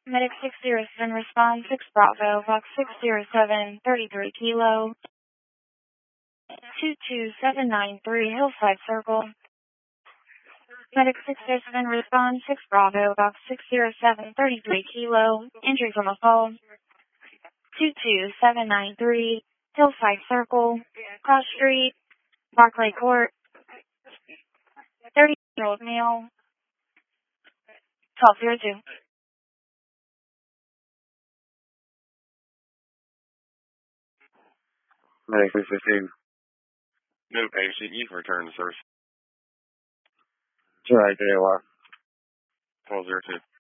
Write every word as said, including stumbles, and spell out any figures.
Medic six zero seven, respond six Bravo, box six zero seven, thirty-three kilo, two two seven nine three, Hillside Circle. Medic six zero seven, respond six Bravo, box six zero seven, thirty-three kilo, injury from a fall, two two seven nine three, Hillside Circle, Cross Street, Barclay Court, thirty-year-old male, twelve zero two. Medic six fifteen. No patient, you've returned to service. Two right there, what? twelve zero two.